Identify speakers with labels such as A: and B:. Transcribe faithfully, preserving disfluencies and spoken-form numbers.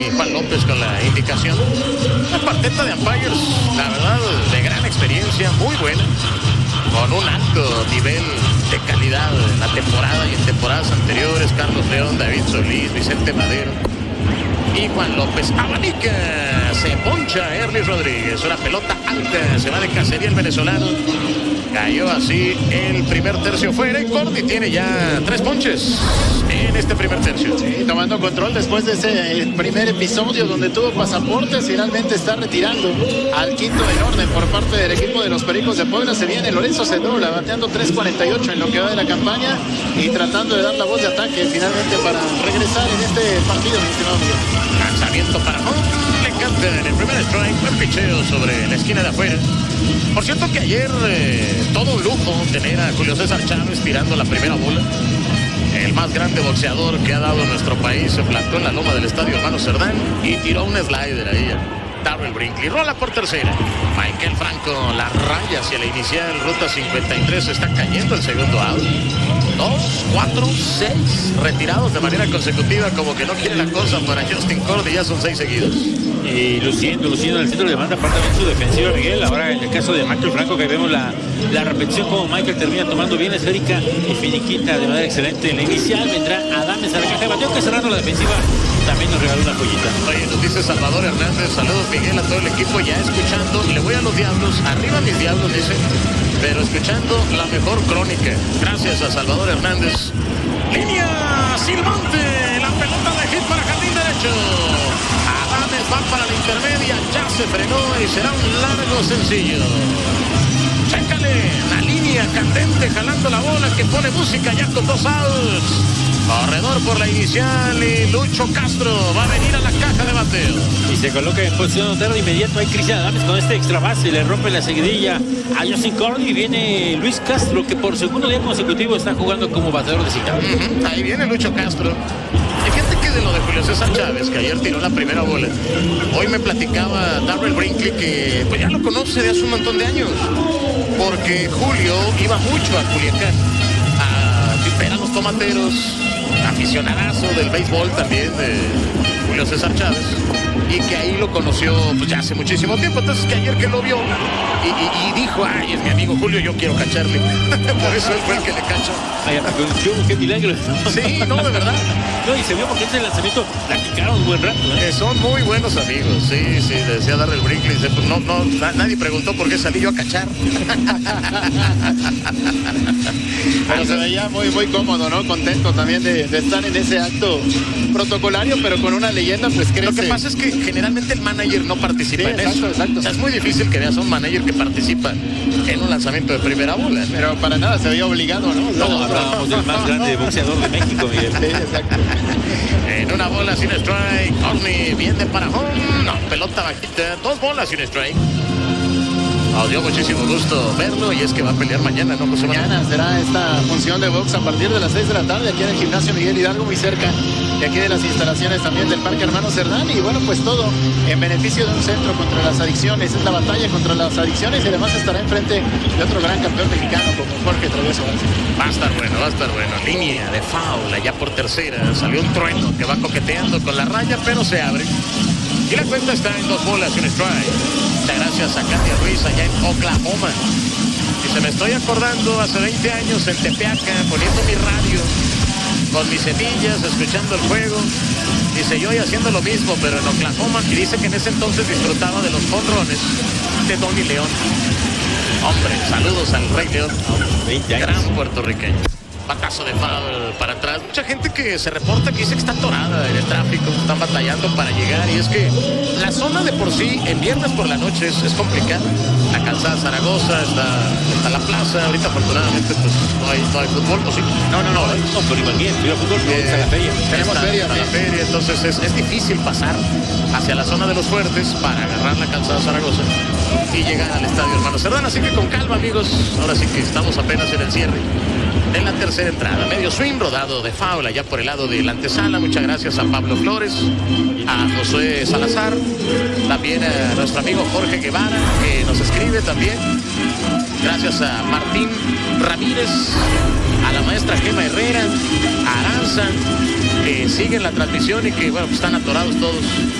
A: Y Juan López con la indicación. Una cuarteta de umpires, la verdad, de gran experiencia, muy buena, con un alto nivel de calidad en la temporada y en temporadas anteriores. Carlos León, David Solís, Vicente Madero y Juan López. Abanica, se poncha Erlis Rodríguez, una pelota alta, se va de cacería el venezolano. Cayó así el primer tercio fuera y Cordy tiene ya tres ponches en este primer tercio.
B: Sí, tomando control después de ese primer episodio donde tuvo pasaportes, finalmente está retirando al quinto en orden por parte del equipo de los Pericos de Puebla. Se viene Lorenzo Cedrola bateando tres cuarenta y ocho en lo que va de la campaña y tratando de dar la voz de ataque finalmente para regresar en este partido, mi estimado Miguel.
A: Lanzamiento para home, le encanta en el primer strike, buen picheo sobre la esquina de afuera. Por cierto que ayer eh, todo un lujo tener a Julio César Chávez tirando la primera bola. El más grande boxeador que ha dado nuestro país se plantó en la loma del estadio Hermano Cerdán y tiró un slider ahí a Darrell Brinkley. Rola por tercera. Michael Franco la raya hacia la inicial, ruta cincuenta y tres, está cayendo el segundo out. Dos, cuatro, seis retirados de manera consecutiva, como que no quiere la cosa para Justin Cordy, ya son seis seguidos.
C: Y luciendo, luciendo en el centro de banda, falta bien su defensiva, Miguel. Ahora en el caso de Michael Franco, que vemos la, la repetición como Michael termina tomando bien esférica y finiquita de manera excelente en la inicial. Vendrá Adames a la caja de bateo, que cerrando la defensiva también nos regaló una joyita.
A: Oye, nos dice Salvador Hernández, saludos Miguel a todo el equipo ya escuchando, y le voy a los Diablos, arriba mis Diablos, dice, pero escuchando la mejor crónica. Gracias a Salvador Hernández. Línea silbante, la pelota de hit para jardín derecho. Adames va para la intermedia, ya se frenó y será un largo sencillo. Chécale, la línea candente jalando la bola que pone música ya con dos outs. Corredor por la inicial y Lucho Castro va a venir a la caja de bateo.
C: Y se coloca en posición notera de inmediato. Hay Cristian Adames con este extra base, le rompe la seguidilla a Justin Cordy y viene Luis Castro, que por segundo día consecutivo está jugando como bateador designado.
A: Uh-huh. Ahí viene Lucho Castro. Y fíjate que de lo de Julio César Chávez, que ayer tiró la primera bola, hoy me platicaba Darrell Brinkley que pues ya lo conoce de hace un montón de años, porque Julio iba mucho a Culiacán a ver a los tomateros, aficionadazo del béisbol también de Julio César Chávez, y que ahí lo conoció pues ya hace muchísimo tiempo. Entonces que ayer que lo vio y, y, y dijo, ay, es mi amigo Julio, yo quiero cacharle. Por eso él fue el que le cachó.
C: Ay, qué milagro.
A: Sí, no, de verdad.
C: No, y se vio porque ese lanzamiento platicaron un buen rato, ¿eh?
A: Eh, son muy buenos amigos, sí, sí, decía Darrell Brinkley, dice, pues no, no, na, nadie preguntó por qué salí yo a cachar.
B: Pero se veía muy, muy cómodo, ¿no? Contento también de, de estar en ese acto protocolario, pero con una leyenda, pues crece.
A: Lo que pasa es que generalmente el manager no participa, sí, en
B: exacto,
A: eso.
B: Exacto.
A: O sea, es muy difícil que veas a un manager que participa en un lanzamiento de primera bola.
B: Pero para nada se veía obligado, ¿no?
C: No, no hablábamos del más grande boxeador de México, Miguel.
B: Sí, exacto.
A: En una bola sin strike, Corny viene para home, no, pelota bajita, dos bolas sin strike. Nos dio muchísimo gusto verlo y es que va a pelear mañana, ¿no, José Manuel?
B: Mañana será esta función de box a partir de las seis de la tarde aquí en el gimnasio Miguel Hidalgo, muy cerca de aquí de las instalaciones también del Parque Hermano Cerdán. Y bueno, pues todo en beneficio de un centro contra las adicciones. Es la batalla contra las adicciones y además estará enfrente de otro gran campeón mexicano como Jorge Travieso.
A: Va a estar bueno, va a estar bueno. Línea de foul allá por tercera. Salió un trueno que va coqueteando con la raya, pero se abre. Y la cuenta está en dos bolas y un strike. Muchas gracias a Katia Ruiz allá en Oklahoma. Y se me estoy acordando hace veinte años en Tepeaca, poniendo mi radio con mis semillas, escuchando el juego. Dice, yo y haciendo lo mismo, pero en Oklahoma. Y dice que en ese entonces disfrutaba de los jonrones de Donny León. Hombre, saludos al Rey León.
C: veinte años.
A: Gran puertorriqueño. Batazo de foul para atrás. Mucha gente que se reporta que dice que está atorada en el tráfico, están batallando para llegar. Y es que la zona de por sí, en viernes por la noche, es, es complicada. La calzada Zaragoza, está, está la plaza. Ahorita, afortunadamente, pues no hay, no hay fútbol, ¿o sí?
C: No, no, no, no, no pero igual bien, pero fútbol no,
A: eh,
C: está la feria.
B: Tenemos
A: está,
B: feria,
A: está
B: sí.
A: la feria, entonces es, es difícil pasar hacia la zona de los fuertes para agarrar la calzada Zaragoza y llegar al estadio Hermano Cerdán. Así que con calma, amigos. Ahora sí que estamos apenas en el cierre de la tercera entrada. Medio swing, rodado de foul allá por el lado de la antesala. Muchas gracias a Pablo Flores, a Josué Salazar, también a nuestro amigo Jorge Guevara, que nos escribe también. Gracias a Martín Ramírez, a la maestra Gema Herrera, a Aranza, que siguen la transmisión y que, bueno, pues están atorados todos